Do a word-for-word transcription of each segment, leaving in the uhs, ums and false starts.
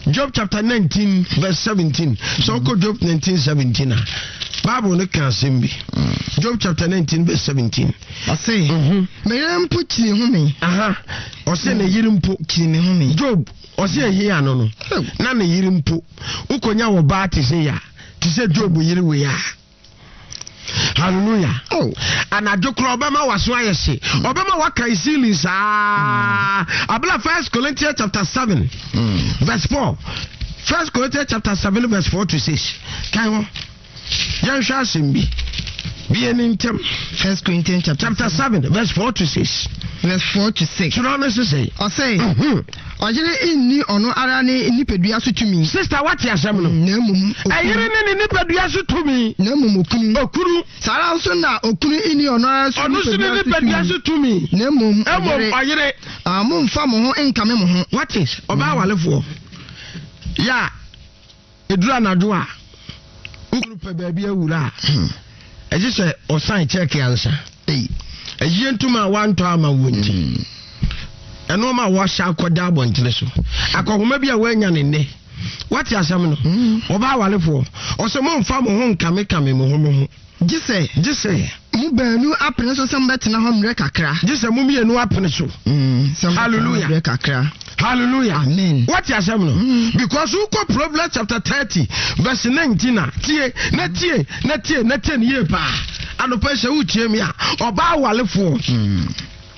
Job chapter nineteen verse seventeen. So ko Job nineteen seventeen. Bible no can simbi. Job chapter nineteen verse seventeen. I say, mhm. Me yam put you home. Aha. O say na yirim po kini home. Job o say here ano no. Na na yirim po. Ukonya wo ba te say ya. Te say Job yiri we ya. Hallelujah. Oh, and I do Obama was why I say Obama what can see is ah Abla First Corinthians chapter seven mm. verse four. First Corinthians chapter seven verse four to six. Can you? Yan shall simbi. Be an intem. First Corinthians chapter, chapter seven verse four to six. Verse four to six. Should honestly say. I say. Ojere inni ono ara ne nipadua so tumi. Sister what you asem no? Na mum. Ayire ne nipadua so tumi. Na mum okunu. Okunu. Sara nso na okunu inni ono ara so. Ono so nipadua so tumi. Na mum. Emom ayire. Ah mum fa mo ho enkame mo ho. What is? Oba walefo. Ya. Edura na do a. Ukunu pe baabi awura. Eje se osan check answer. Eh. Eje ntuma wanto ama wonti. Eno ma wa sha akoda abontire so. Akogoma bia wanya ne ne. What you asem no? Oba walefo. Oso mo mfa mo ho nkame kame mo ho mo ho. Gise, gise. Mu baanu apene so sem betena ho mre kakra. Gise mu mienu apene so. Mm. Hallelujah. Mre kakra. Hallelujah. Amen. What you asem no? Mm. Because who go Proverbs chapter thirty verse nineteen na tie na tie na tie na tie ne pa. Anopa se utie mi a oba walefo. Mm.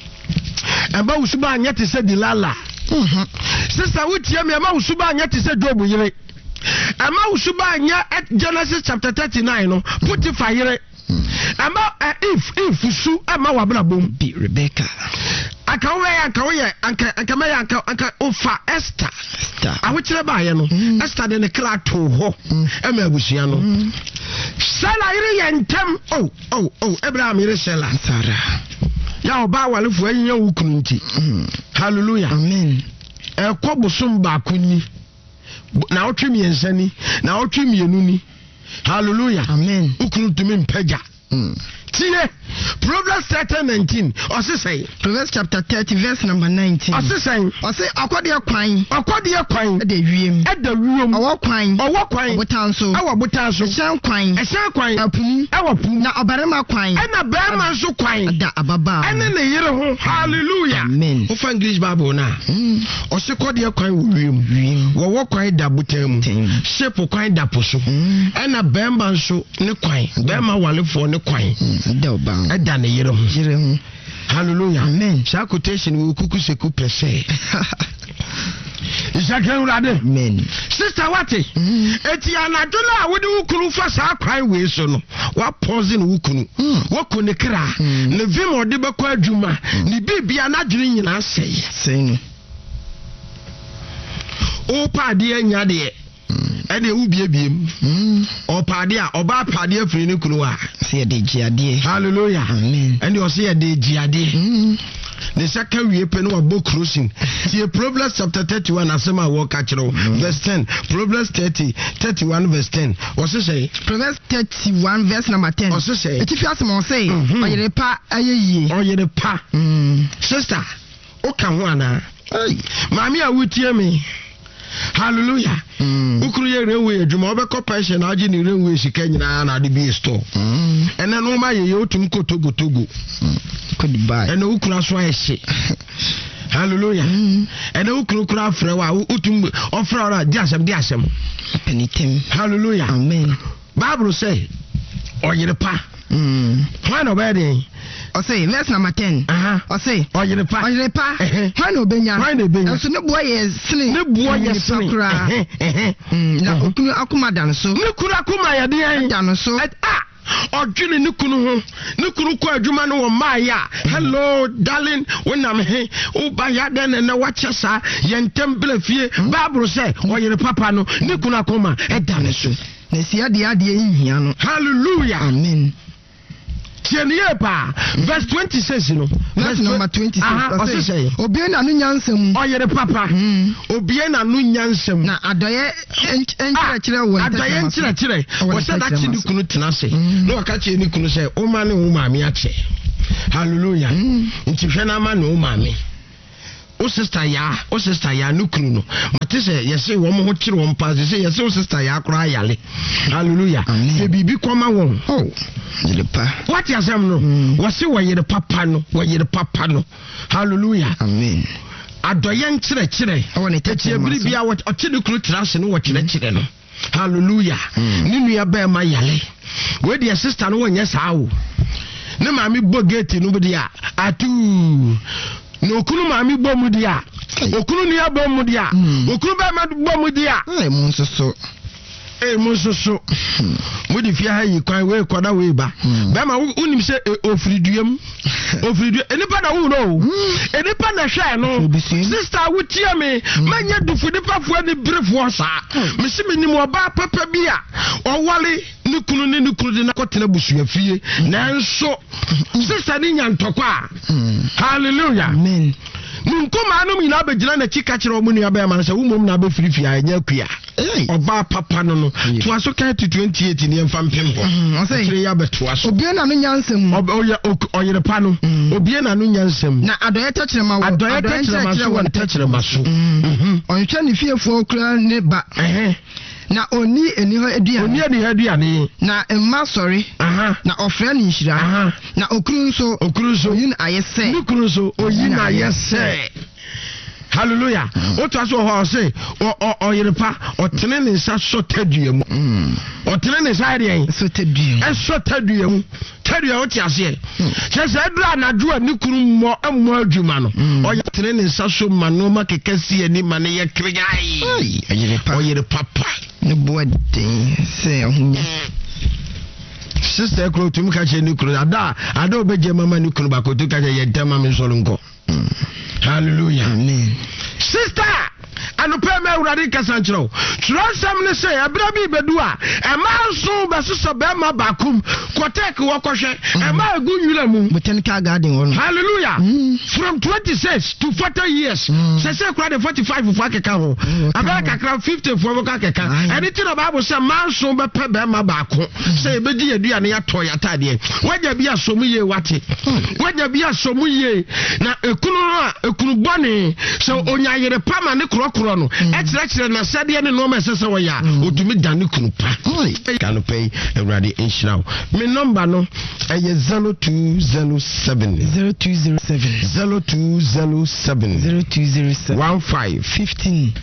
Eba usuba anya te se dilala. Mhm. Sister utie mi ema usuba anya te se Job yire. Ema usuba anya at Genesis chapter thirty-nine no put it fire. Ema uh, if if usu ema wabla bom bi Rebecca. Aka we aka we anka anka me anka anka ofa Esther. Esther. Awuchire ba ye no. Esther de ne kla to ho. Ema abusia no. Sala ire yentem. Oh oh oh Abraham ire Sala. Sarah. Ya oba walefo anya wukunu nti. Hallelujah. Amen. E kwobosum ba kunni. Na otwemi ensani, na otwemi enuni. Hallelujah. Amen. Ukunu tumi mpaja. Mm. Tie Proverbs thirty nineteen. Ose say Proverbs chapter thirty verse number nineteen. Ose say ose akode kwan. Akode kwan. E da wiem. E da wiem. Owo kwan. Owo kwan. Botanso. Awo botanso. Ehyan kwan. Ehyan kwan. Apum. Awo pum. Na obarema kwan. E na barema nso kwan. Da ababa. E ne yire ho. Hallelujah. Amen. O fa English Bible na. Mm. Ose kode kwan wo wiem. Wiem. Wo kwan da botam. Shape kwan da poso. Mm. E na barema nso ne kwan. Barema walefo ne kwan. Da oba. E da ne yire ho. Yire ho. Hallelujah. Amen. Sha quotation we kuku seku pese. Isakan urade. Amen. Sister wati. Eti anadola wodi ukunu fa sa kwan we so no. Wa pause ne ukunu. Wa konekra. Ne vim ode bekọ adwuma. Ne bibia na dwene nyina sei. Sei. O pade anya de. Ede ubie biem. O pade a oba pade afiri ne kunu a. Se de giade. Hallelujah. Amen. Ende o se de giade. The second we pen wa book crossing. See Proverbs chapter thirty-one asema walk achiro verse ten. Proverbs thirty thirty-one verse ten. What's it say? Proverbs thirty-one verse number ten. What's it say? It if you ask me say oyere pa ayeyi. Oyere pa. Sister, o kan ho ana. Mami a wutie me. Hallelujah. Ukuru ye rewe adwuma obekọ pension na agi ni rewe sika nyina na de bi store. Ene no ma ye otum kotogo togo. Could buy. Ene ukuru aso ahye. Hallelujah. Ene ukuru kura afre wa utum ofra ora di asem di asem. Penitem. Hallelujah. Amen. Bible say oyere pa. Mm. Why no bad? I say verse number ten. Uh-huh. I say oyere pa. Oyere pa. Why no benya? Why no benya? So ne boy is sling. Ne boy is sling. Eh eh. Na okunu akuma dan so. Ne kunu akuma ya de dan so. Ah. Odwene ne kunu ho. Ne kunu ko adwuma no wo maaya. Hello darling, when I'm here, o ba ya den na wache sa yentem blafie. Bible say oyere papa no ne kunu akuma e dan so. Na sia de ade ehia no. Hallelujah. Amen. Verse twenty-six, you know. Verse number twenty-six. Ah, say. Obiena nu nyansem. Oyere papa. Obiena nu nyansem. Na adoye enchira chire wo. Adoye enchira chire. Wo say that chi ni kunu tena se. No aka chi ni kunu say o ma ne wo ma me ache. Hallelujah. Nti hwe na ma ne wo ma me. o sister ya o sister ya no kunu no mate se yese wo mo ho kire wo mpa se yese o sister ya kora yale hallelujah se bibi koma won oh yele pa what you say no wo se wo yere papa no wo yere papa no hallelujah amen adoye nkire kire o ne tete biri bia wo o kire kunu trase no wo kire kire no hallelujah ni nua ba ma yale we dia sister no wonye saa wo ne maami bo gate no bi dia atu no okunu maami bo mu dia okunu ni abo mu dia okunu ba ma bo mu dia eh mun soso eh mun soso mu di fia ha yi kwan we koda we ba ba ma unim se ofiriduam ofiridu enipa na wo no enipa na hwa no sister wo tie me manya dufu nipa fo ni brefo sa me se me nim oba papa bi a owale ni kunu ni ni kunu na kotena busua fie na nso sister ni nyantokwa hallelujah amen Nkoma anu mi na abegina na chika kire omu ni aba ma se wo mom na aba firifia anya akua oba papa no no to aso ka to twenty-eight ni emfa mpem ho kire ya beto aso obie na no nyansem oya oyere pa no obie na no nyansem na adoye tachire ma wo adoye tachire ma so won tachire ma so onhwe ni fiefo kura ne ba eh na oni eni ho aduane oni eni ho aduane na emma sorry aha na ofre ni nhira aha na okuru nso okuru nso yin ayese okuru nso oyin ayese hallelujah o to aso ho say o o yerepa o tene ne nsa so tadua mu o tene ne nsa ade so tadua e so tadua mu tadua o ti ase se se dura na dua ni kuru mo amo adwuma no o ye tene ne nsa so mano ma kekasi ani ma ne ye krigai ai yerepa o yerepa pa ne boade se ohunya sister kro tum ka che ni kru ada ada obeje mama ni kru ba ko to ka che ye dama me so nko hallelujah amen sister anu pe me urade kasanchiro trosam ne say abra bi bedu a e ma so be so be ma bakum kotek wo kohwe e ma egu yura mu botanical garden won hallelujah from twenty-six to forty years say say kra de forty-five fo akeka ho abra kakra fifty fo bo akeka anything the Bible say ma so be pe be ma bakum say be di adua ne yato yatade waja bi asomu ye wate waja bi asomu ye na ekunu a ekunu bone so onya yere pama ne krokro no e kire kire na sade ne no ma sese wo ya otumi dane kunu pa kan pay everybody inshira me number no e zero two zero seven zero two zero seven zero two zero seven zero two zero seven one five fifteen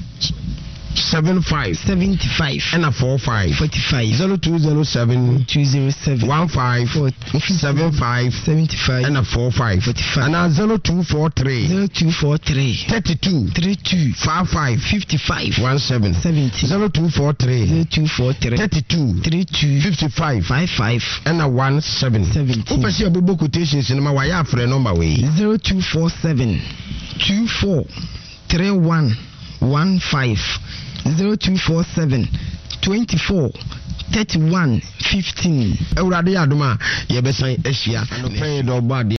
seven five seventy-five and a four five forty-five zero two zero seven two zero seven one five seven five seventy-five and a four five forty-five and a zero two four three zero two four three thirty-two thirty-two five five fifty-five one seven seventy zero two four three zero two four three thirty-two thirty-two fifty-five five five and a one seven seventy upesi abobo quotations in my wire for number way zero two four seven two four three one one five zero two four seven twenty-four thirty-one fifteen. Eurade aduma ye besan ehia no pay do body